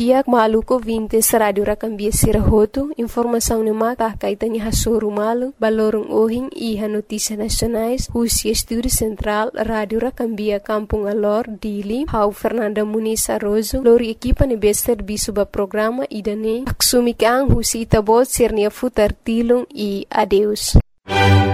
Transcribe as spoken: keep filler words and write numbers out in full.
Piak maluco vintes Rádio Rakambia Sirahoto, informação no mata kaitani hasoro malo, balorong ohing iha notícias nacionais, Rússia Estúdio Central, Rádio Rakambia Kampung Alor, Dili, Hau Fernanda Muniz Arrozo, lori equipa ne bester bisuba programa idane, aksumi kang husi itabot sirnia futar tilung e adeus.